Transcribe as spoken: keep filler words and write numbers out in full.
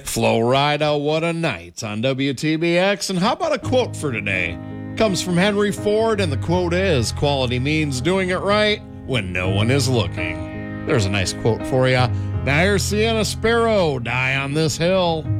Flo Rida, what a night on W T B X. And how about a quote for today? Comes from Henry Ford, and the quote is, quality means doing it right when no one is looking. There's a nice quote for you. Now here's Sienna Sparrow, Die on This Hill.